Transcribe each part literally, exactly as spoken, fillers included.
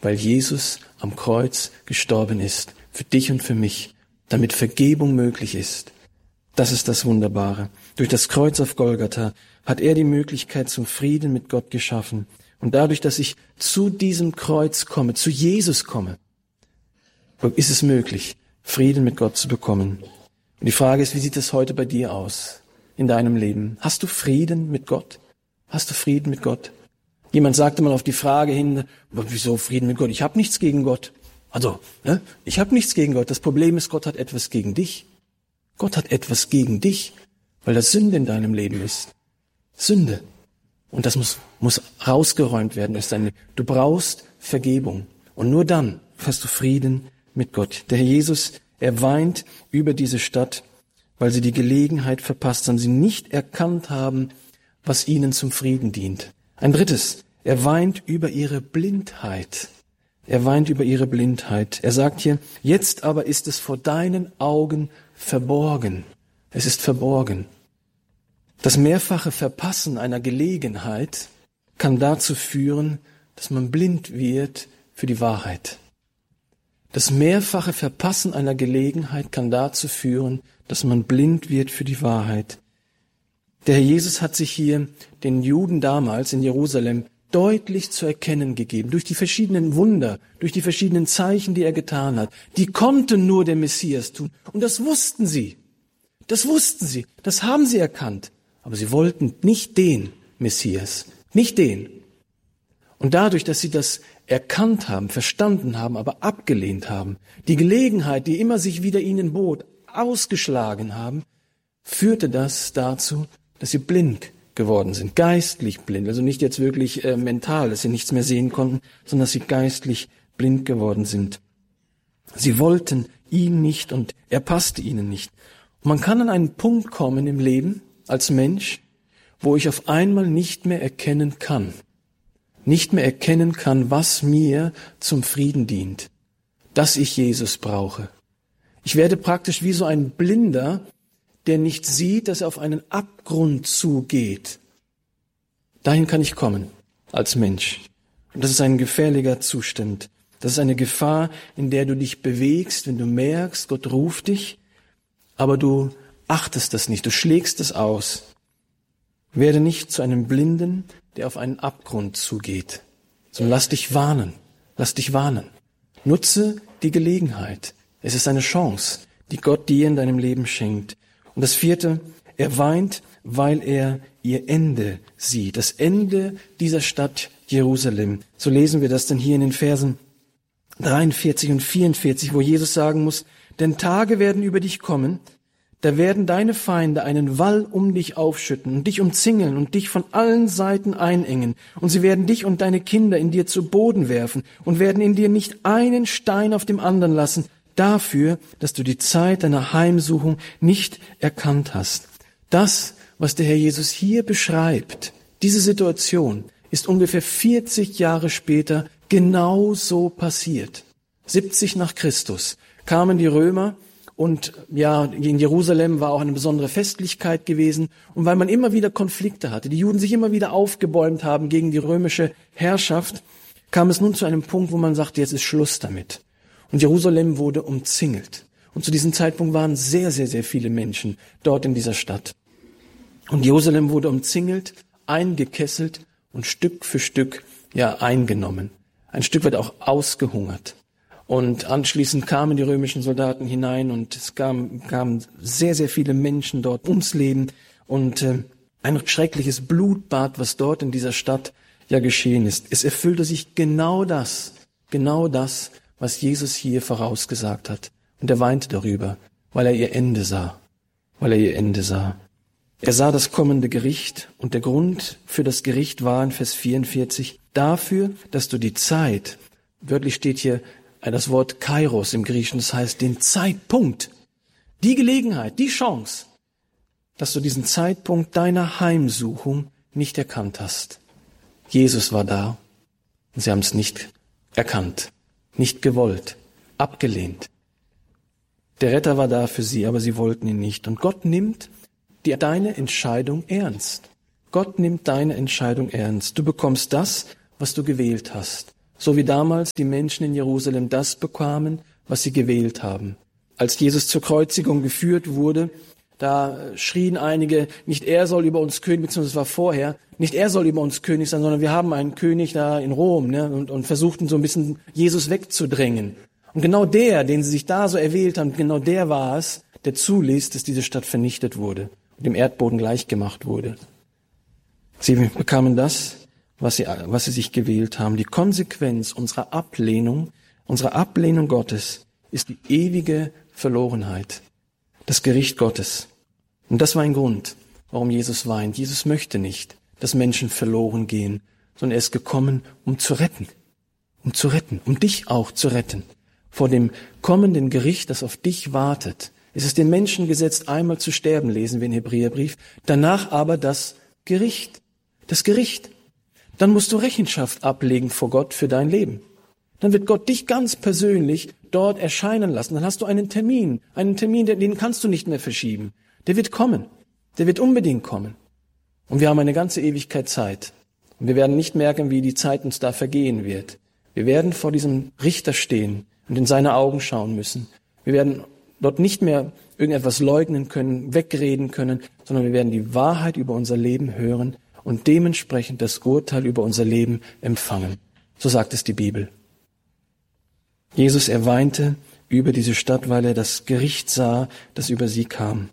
weil Jesus am Kreuz gestorben ist, für dich und für mich, damit Vergebung möglich ist. Das ist das Wunderbare. Durch das Kreuz auf Golgatha hat er die Möglichkeit zum Frieden mit Gott geschaffen. Und dadurch, dass ich zu diesem Kreuz komme, zu Jesus komme, ist es möglich, Frieden mit Gott zu bekommen. Und die Frage ist, wie sieht es heute bei dir aus in deinem Leben? Hast du Frieden mit Gott? Hast du Frieden mit Gott? Jemand sagte mal auf die Frage hin, wieso Frieden mit Gott? Ich habe nichts gegen Gott. Also, ne? Ich habe nichts gegen Gott. Das Problem ist, Gott hat etwas gegen dich. Gott hat etwas gegen dich, weil das Sünde in deinem Leben ist. Sünde. Und das muss, muss rausgeräumt werden. Das ist eine, du brauchst Vergebung. Und nur dann hast du Frieden mit Gott. Der Herr Jesus, er weint über diese Stadt, weil sie die Gelegenheit verpasst haben, sie nicht erkannt haben, was ihnen zum Frieden dient. Ein drittes, er weint über ihre Blindheit. Er weint über ihre Blindheit. Er sagt hier, jetzt aber ist es vor deinen Augen verborgen. Es ist verborgen. Das mehrfache Verpassen einer Gelegenheit kann dazu führen, dass man blind wird für die Wahrheit. Das mehrfache Verpassen einer Gelegenheit kann dazu führen, dass man blind wird für die Wahrheit. Der Herr Jesus hat sich hier den Juden damals in Jerusalem deutlich zu erkennen gegeben, durch die verschiedenen Wunder, durch die verschiedenen Zeichen, die er getan hat. Die konnten nur der Messias tun. Und das wussten sie. Das wussten sie. Das haben sie erkannt. Aber sie wollten nicht den Messias. Nicht den. Und dadurch, dass sie das erkannt haben, verstanden haben, aber abgelehnt haben, die Gelegenheit, die immer sich wieder ihnen bot, ausgeschlagen haben, führte das dazu, dass sie blind geworden sind, geistlich blind, also nicht jetzt wirklich äh, mental, dass sie nichts mehr sehen konnten, sondern dass sie geistlich blind geworden sind. Sie wollten ihn nicht und er passte ihnen nicht. Und man kann an einen Punkt kommen im Leben als Mensch, wo ich auf einmal nicht mehr erkennen kann, nicht mehr erkennen kann, was mir zum Frieden dient, dass ich Jesus brauche. Ich werde praktisch wie so ein Blinder, der nicht sieht, dass er auf einen Abgrund zugeht. Dahin kann ich kommen als Mensch. Und das ist ein gefährlicher Zustand. Das ist eine Gefahr, in der du dich bewegst, wenn du merkst, Gott ruft dich, aber du achtest das nicht, du schlägst es aus. Werde nicht zu einem Blinden, der auf einen Abgrund zugeht, sondern lass dich warnen, lass dich warnen. Nutze die Gelegenheit. Es ist eine Chance, die Gott dir in deinem Leben schenkt. Und das vierte, er weint, weil er ihr Ende sieht. Das Ende dieser Stadt Jerusalem. So lesen wir das dann hier in den Versen dreiundvierzig und vierundvierzig, wo Jesus sagen muss, denn Tage werden über dich kommen, da werden deine Feinde einen Wall um dich aufschütten und dich umzingeln und dich von allen Seiten einengen. Und sie werden dich und deine Kinder in dir zu Boden werfen und werden in dir nicht einen Stein auf dem anderen lassen, dafür, dass du die Zeit deiner Heimsuchung nicht erkannt hast. Das, was der Herr Jesus hier beschreibt, diese Situation, ist ungefähr vierzig Jahre später genau so passiert. siebzig nach Christus kamen die Römer und ja, in Jerusalem war auch eine besondere Festlichkeit gewesen. Und weil man immer wieder Konflikte hatte, die Juden sich immer wieder aufgebäumt haben gegen die römische Herrschaft, kam es nun zu einem Punkt, wo man sagte, jetzt ist Schluss damit. Und Jerusalem wurde umzingelt. Und zu diesem Zeitpunkt waren sehr, sehr, sehr viele Menschen dort in dieser Stadt. Und Jerusalem wurde umzingelt, eingekesselt und Stück für Stück ja eingenommen. Ein Stück weit auch ausgehungert. Und anschließend kamen die römischen Soldaten hinein und es kamen, kamen sehr, sehr viele Menschen dort ums Leben. Und äh, ein schreckliches Blutbad, was dort in dieser Stadt ja geschehen ist. Es erfüllte sich genau das, genau das, was Jesus hier vorausgesagt hat. Und er weinte darüber, weil er ihr Ende sah, weil er ihr Ende sah. Er sah das kommende Gericht und der Grund für das Gericht war in Vers vierundvierzig, dafür, dass du die Zeit, wörtlich steht hier das Wort Kairos im Griechischen, das heißt den Zeitpunkt, die Gelegenheit, die Chance, dass du diesen Zeitpunkt deiner Heimsuchung nicht erkannt hast. Jesus war da und sie haben es nicht erkannt. Nicht gewollt, abgelehnt. Der Retter war da für sie, aber sie wollten ihn nicht. Und Gott nimmt die, deine Entscheidung ernst. Gott nimmt deine Entscheidung ernst. Du bekommst das, was du gewählt hast. so wie damals die Menschen in Jerusalem das bekamen, was sie gewählt haben. Als Jesus zur Kreuzigung geführt wurde, da schrien einige, nicht er soll über uns König, beziehungsweise es war vorher, nicht er soll über uns König sein, sondern wir haben einen König da in Rom, ne, und, und versuchten so ein bisschen Jesus wegzudrängen. Und genau der, den sie sich da so erwählt haben, genau der war es, der zuließ, dass diese Stadt vernichtet wurde und dem Erdboden gleichgemacht wurde. Sie bekamen das, was sie, was sie sich gewählt haben. Die Konsequenz unserer Ablehnung, unserer Ablehnung Gottes ist die ewige Verlorenheit, das Gericht Gottes. Und das war ein Grund, warum Jesus weint. Jesus möchte nicht, dass Menschen verloren gehen, sondern er ist gekommen, um zu retten, um zu retten, um dich auch zu retten. Vor dem kommenden Gericht, das auf dich wartet, ist es den Menschen gesetzt, einmal zu sterben, lesen wir im Hebräerbrief, danach aber das Gericht, das Gericht. Dann musst du Rechenschaft ablegen vor Gott für dein Leben. Dann wird Gott dich ganz persönlich dort erscheinen lassen. Dann hast du einen Termin, einen Termin, den kannst du nicht mehr verschieben. Der wird kommen, der wird unbedingt kommen. Und wir haben eine ganze Ewigkeit Zeit. Und wir werden nicht merken, wie die Zeit uns da vergehen wird. Wir werden vor diesem Richter stehen und in seine Augen schauen müssen. Wir werden dort nicht mehr irgendetwas leugnen können, wegreden können, sondern wir werden die Wahrheit über unser Leben hören und dementsprechend das Urteil über unser Leben empfangen. So sagt es die Bibel. Jesus, er weinte über diese Stadt, weil er das Gericht sah, das über sie kam.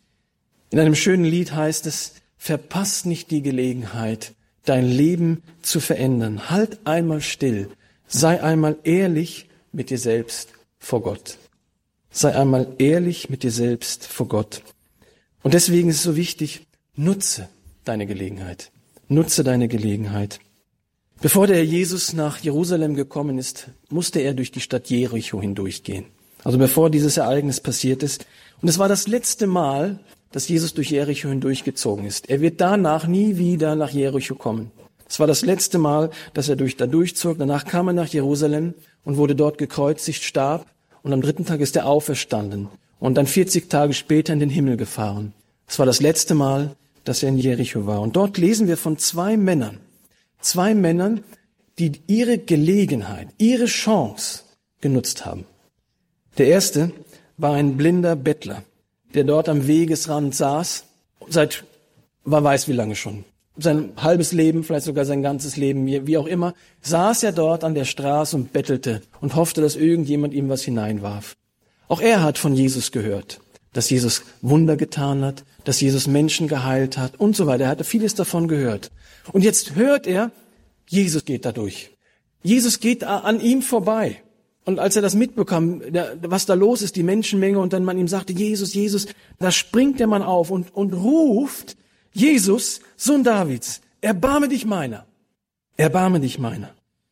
In einem schönen Lied heißt es, verpass nicht die Gelegenheit, dein Leben zu verändern. Halt einmal still, sei einmal ehrlich mit dir selbst vor Gott. Sei einmal ehrlich mit dir selbst vor Gott. Und deswegen ist es so wichtig, nutze deine Gelegenheit. Nutze deine Gelegenheit. Bevor der Jesus nach Jerusalem gekommen ist, musste er durch die Stadt Jericho hindurchgehen. Also bevor dieses Ereignis passiert ist. Und es war das letzte Mal, dass Jesus durch Jericho hindurchgezogen ist. Er wird danach nie wieder nach Jericho kommen. Es war das letzte Mal, dass er durch, da durchzog. Danach kam er nach Jerusalem und wurde dort gekreuzigt, starb. Und am dritten Tag ist er auferstanden und dann vierzig Tage später in den Himmel gefahren. Es war das letzte Mal, dass er in Jericho war. Und dort lesen wir von zwei Männern. Zwei Männern, die ihre Gelegenheit, ihre Chance genutzt haben. Der erste war ein blinder Bettler, der dort am Wegesrand saß, seit, wer weiß wie lange schon. Sein halbes Leben, vielleicht sogar sein ganzes Leben, wie auch immer, saß er dort an der Straße und bettelte und hoffte, dass irgendjemand ihm was hineinwarf. Auch er hat von Jesus gehört, dass Jesus Wunder getan hat, dass Jesus Menschen geheilt hat und so weiter. Er hatte vieles davon gehört. Und jetzt hört er, Jesus geht da durch. Jesus geht an ihm vorbei. Und als er das mitbekam, was da los ist, die Menschenmenge, und dann man ihm sagte, Jesus, Jesus, da springt der Mann auf und, und ruft, Jesus, Sohn Davids, erbarme dich meiner, erbarme dich meiner.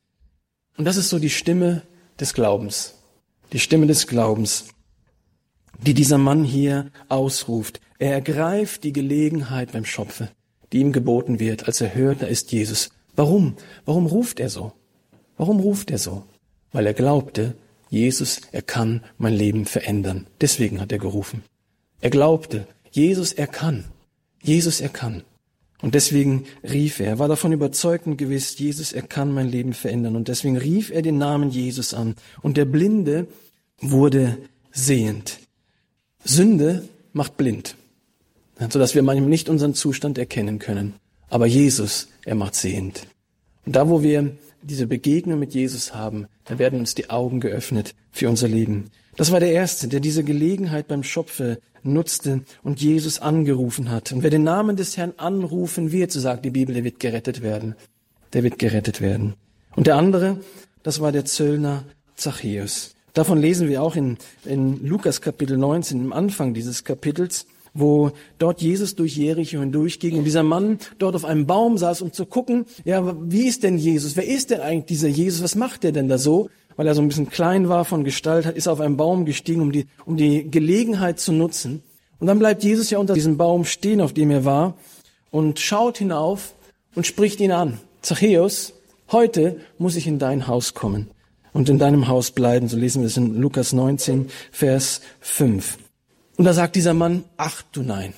Und das ist so die Stimme des Glaubens, die Stimme des Glaubens, die dieser Mann hier ausruft. Er ergreift die Gelegenheit beim Schopfe, die ihm geboten wird, als er hört, da ist Jesus. Warum? Warum ruft er so? Warum ruft er so? Weil er glaubte, Jesus, er kann mein Leben verändern. Deswegen hat er gerufen. Er glaubte, Jesus, er kann. Jesus, er kann. Und deswegen rief er, er war davon überzeugt und gewiss, Jesus, er kann mein Leben verändern. Und deswegen rief er den Namen Jesus an. Und der Blinde wurde sehend. Sünde macht blind, sodass wir manchmal nicht unseren Zustand erkennen können. Aber Jesus, er macht sehend. Und da, wo wir diese Begegnung mit Jesus haben, da werden uns die Augen geöffnet für unser Leben. Das war der Erste, der diese Gelegenheit beim Schopfe nutzte und Jesus angerufen hat. Und wer den Namen des Herrn anrufen wird, so sagt die Bibel, der wird gerettet werden. Der wird gerettet werden. Und der andere, das war der Zöllner Zachäus. Davon lesen wir auch in, in Lukas Kapitel neunzehn, im Anfang dieses Kapitels, wo dort Jesus durch Jericho hindurchging und dieser Mann dort auf einem Baum saß, um zu gucken, ja, wie ist denn Jesus? Wer ist denn eigentlich dieser Jesus? Was macht der denn da so? Weil er so ein bisschen klein war von Gestalt, ist er auf einen Baum gestiegen, um die, um die Gelegenheit zu nutzen. Und dann bleibt Jesus ja unter diesem Baum stehen, auf dem er war, und schaut hinauf und spricht ihn an. Zachäus, heute muss ich in dein Haus kommen und in deinem Haus bleiben. So lesen wir es in Lukas neunzehn, Vers fünf. Und da sagt dieser Mann, ach du nein,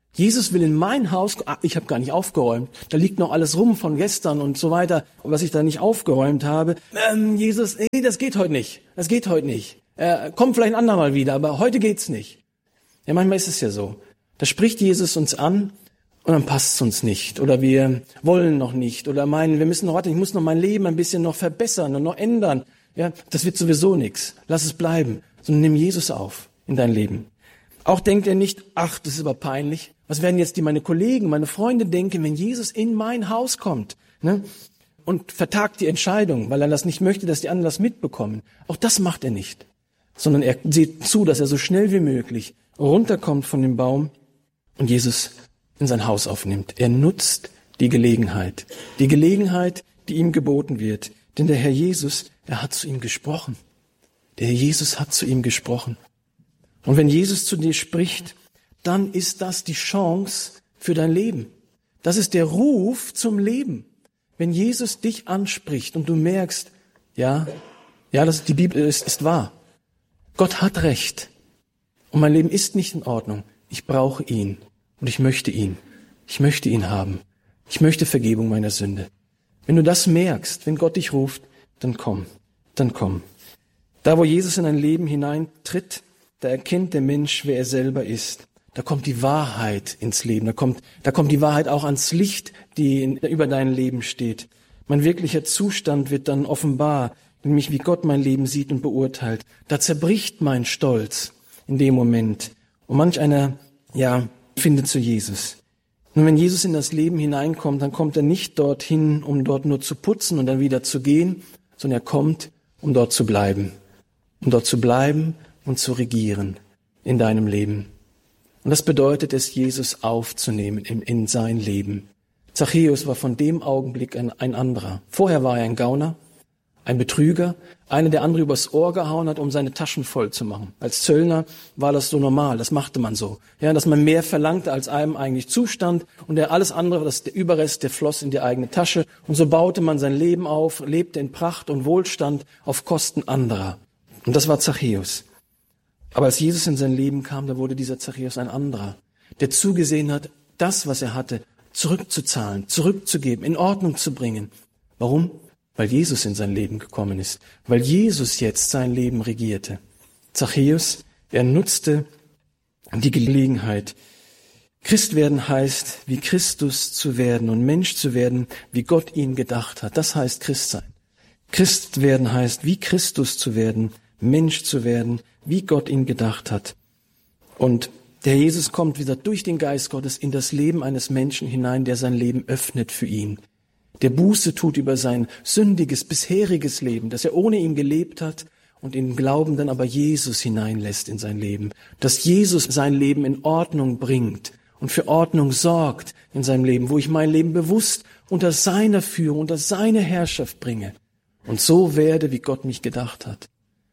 Jesus will in mein Haus, ah, ich habe gar nicht aufgeräumt, da liegt noch alles rum von gestern und so weiter, was ich da nicht aufgeräumt habe. Ähm, Jesus, nee, das geht heute nicht, das geht heute nicht. Äh, kommt vielleicht ein andermal wieder, aber heute geht's nicht. Ja, manchmal ist es ja so. Da spricht Jesus uns an und dann passt es uns nicht oder wir wollen noch nicht oder meinen, wir müssen noch warten, ich muss noch mein Leben ein bisschen noch verbessern und noch ändern. Ja, das wird sowieso nichts. Lass es bleiben, sondern nimm Jesus auf in dein Leben. Auch denkt er nicht, ach, das ist aber peinlich. Was werden jetzt die meine Kollegen, meine Freunde denken, wenn Jesus in mein Haus kommt, ne? Und vertagt die Entscheidung, weil er das nicht möchte, dass die anderen das mitbekommen. Auch das macht er nicht, sondern er sieht zu, dass er so schnell wie möglich runterkommt von dem Baum und Jesus in sein Haus aufnimmt. Er nutzt die Gelegenheit, die Gelegenheit, die ihm geboten wird. Denn der Herr Jesus, er hat zu ihm gesprochen. Der Herr Jesus hat zu ihm gesprochen. Und wenn Jesus zu dir spricht, dann ist das die Chance für dein Leben. Das ist der Ruf zum Leben. Wenn Jesus dich anspricht und du merkst, ja, ja, das, die Bibel ist, ist wahr. Gott hat Recht. Und mein Leben ist nicht in Ordnung. Ich brauche ihn. Und ich möchte ihn. Ich möchte ihn haben. Ich möchte Vergebung meiner Sünde. Wenn du das merkst, wenn Gott dich ruft, dann komm. Dann komm. Da, wo Jesus in ein Leben hineintritt, da erkennt der Mensch, wer er selber ist. Da kommt die Wahrheit ins Leben. Da kommt, da kommt die Wahrheit auch ans Licht, die in, über dein Leben steht. Mein wirklicher Zustand wird dann offenbar, nämlich wie Gott mein Leben sieht und beurteilt. Da zerbricht mein Stolz in dem Moment. Und manch einer, ja, findet zu Jesus. Nun, wenn Jesus in das Leben hineinkommt, dann kommt er nicht dorthin, um dort nur zu putzen und dann wieder zu gehen, sondern er kommt, um dort zu bleiben. Um dort zu bleiben und zu regieren in deinem Leben. Und das bedeutet es, Jesus aufzunehmen in, in sein Leben. Zachäus war von dem Augenblick ein, ein anderer. Vorher war er ein Gauner, ein Betrüger, einer, der andere übers Ohr gehauen hat, um seine Taschen voll zu machen. Als Zöllner war das so normal, das machte man so. Ja, dass man mehr verlangte, als einem eigentlich zustand und der alles andere, das der Überrest, der floss in die eigene Tasche. Und so baute man sein Leben auf, lebte in Pracht und Wohlstand auf Kosten anderer. Und das war Zachäus. Aber als Jesus in sein Leben kam, da wurde dieser Zachäus ein anderer, der zugesehen hat, das, was er hatte, zurückzuzahlen, zurückzugeben, in Ordnung zu bringen. Warum? Weil Jesus in sein Leben gekommen ist, weil Jesus jetzt sein Leben regierte. Zachäus, er nutzte die Gelegenheit. Christ werden heißt, wie Christus zu werden und Mensch zu werden, wie Gott ihn gedacht hat. Das heißt Christ sein. Christ werden heißt, wie Christus zu werden, Mensch zu werden, wie Gott ihn gedacht hat. Und der Jesus kommt wieder durch den Geist Gottes in das Leben eines Menschen hinein, der sein Leben öffnet für ihn. Der Buße tut über sein sündiges, bisheriges Leben, das er ohne ihn gelebt hat und im Glauben dann aber Jesus hineinlässt in sein Leben. Dass Jesus sein Leben in Ordnung bringt und für Ordnung sorgt in seinem Leben, wo ich mein Leben bewusst unter seiner Führung, unter seine Herrschaft bringe und so werde, wie Gott mich gedacht hat.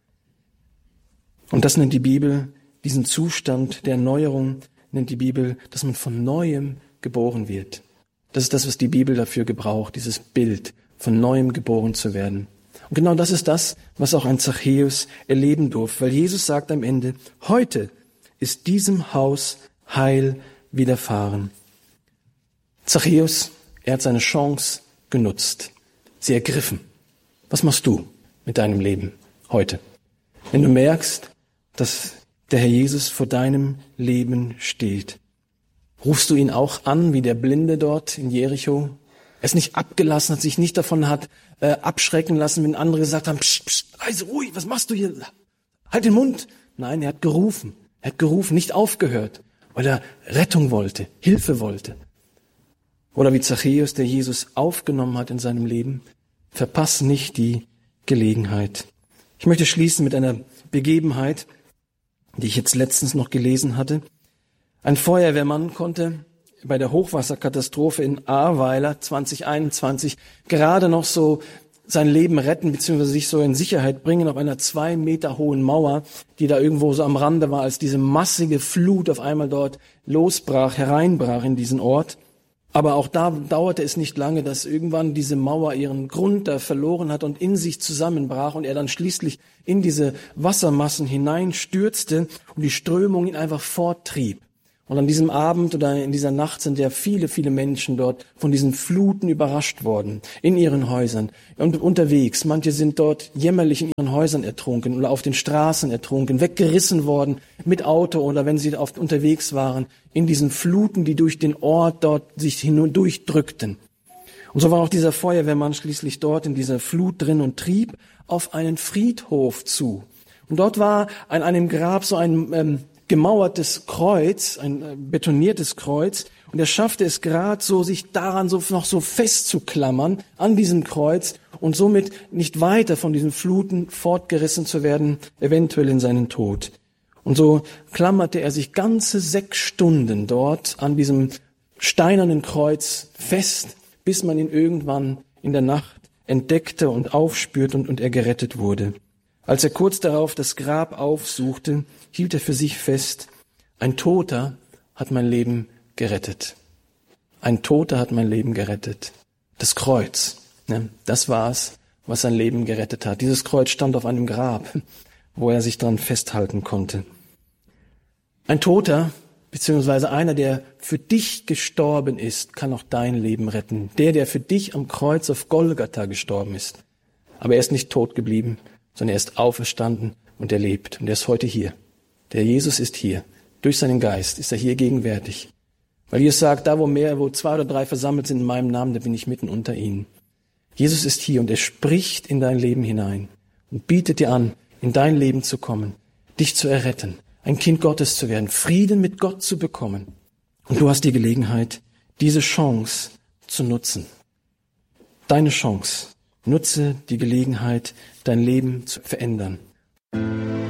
Und das nennt die Bibel, diesen Zustand der Erneuerung, nennt die Bibel, dass man von Neuem geboren wird. Das ist das, was die Bibel dafür gebraucht, dieses Bild, von Neuem geboren zu werden. Und genau das ist das, was auch ein Zachäus erleben durfte, weil Jesus sagt am Ende, heute ist diesem Haus Heil widerfahren. Zachäus, er hat seine Chance genutzt, sie ergriffen. Was machst du mit deinem Leben heute? Wenn du merkst, dass der Herr Jesus vor deinem Leben steht, rufst du ihn auch an, wie der Blinde dort in Jericho? Er ist nicht abgelassen, hat sich nicht davon hat äh, abschrecken lassen, wenn andere gesagt haben, pst, pst, also ruhig, was machst du hier? Halt den Mund. Nein, er hat gerufen. Er hat gerufen, nicht aufgehört, weil er Rettung wollte, Hilfe wollte. Oder wie Zachäus, der Jesus aufgenommen hat in seinem Leben, verpass nicht die Gelegenheit. Ich möchte schließen mit einer Begebenheit, die ich jetzt letztens noch gelesen hatte. Ein Feuerwehrmann konnte bei der Hochwasserkatastrophe in Ahrweiler zwanzig einundzwanzig gerade noch so sein Leben retten, beziehungsweise sich so in Sicherheit bringen auf einer zwei Meter hohen Mauer, die da irgendwo so am Rande war, als diese massige Flut auf einmal dort losbrach, hereinbrach in diesen Ort. Aber auch da dauerte es nicht lange, dass irgendwann diese Mauer ihren Grund da verloren hat und in sich zusammenbrach und er dann schließlich in diese Wassermassen hineinstürzte und die Strömung ihn einfach forttrieb. Und an diesem Abend oder in dieser Nacht sind ja viele, viele Menschen dort von diesen Fluten überrascht worden, in ihren Häusern und unterwegs. Manche sind dort jämmerlich in ihren Häusern ertrunken oder auf den Straßen ertrunken, weggerissen worden mit Auto oder wenn sie auf, unterwegs waren, in diesen Fluten, die durch den Ort dort sich hindurchdrückten. Und so war auch dieser Feuerwehrmann schließlich dort in dieser Flut drin und trieb auf einen Friedhof zu. Und dort war an einem Grab so ein ähm, gemauertes Kreuz, ein äh, betoniertes Kreuz. Und er schaffte es gerade so, sich daran so noch so festzuklammern, an diesem Kreuz und somit nicht weiter von diesen Fluten fortgerissen zu werden, eventuell in seinen Tod. Und so klammerte er sich ganze sechs Stunden dort an diesem steinernen Kreuz fest, bis man ihn irgendwann in der Nacht entdeckte und aufspürte und, und er gerettet wurde. Als er kurz darauf das Grab aufsuchte, hielt er für sich fest, ein Toter hat mein Leben gerettet. Ein Toter hat mein Leben gerettet. Das Kreuz, ne, das war es, was sein Leben gerettet hat. Dieses Kreuz stand auf einem Grab, wo er sich dran festhalten konnte. Ein Toter, beziehungsweise einer, der für dich gestorben ist, kann auch dein Leben retten. Der, der für dich am Kreuz auf Golgatha gestorben ist. Aber er ist nicht tot geblieben, sondern er ist auferstanden und er lebt. Und er ist heute hier. Der Jesus ist hier. Durch seinen Geist ist er hier gegenwärtig. Weil Jesus sagt, da wo mehr, wo zwei oder drei versammelt sind in meinem Namen, da bin ich mitten unter ihnen. Jesus ist hier und er spricht in dein Leben hinein und bietet dir an, in dein Leben zu kommen, dich zu erretten, ein Kind Gottes zu werden, Frieden mit Gott zu bekommen. Und du hast die Gelegenheit, diese Chance zu nutzen. Deine Chance. Nutze die Gelegenheit, dein Leben zu verändern.